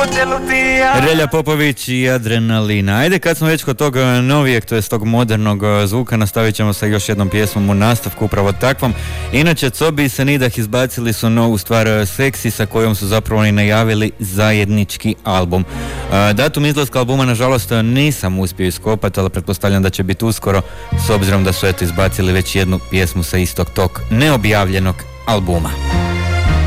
Relja Popović i Adrenalina. Ajde, kad smo već kod tog novijeg, to jest tog modernog zvuka, nastavit ćemo sa još jednom pjesmom u nastavku, upravo takvom. Inače, Cobi i Sanidah izbacili su novu stvar Seksi, sa kojom su zapravo i najavili zajednički album. Datum izlaska albuma, nažalost, nisam uspio iskopati, ali pretpostavljam da će biti uskoro, s obzirom da su eto izbacili već jednu pjesmu sa istog tog neobjavljenog albuma.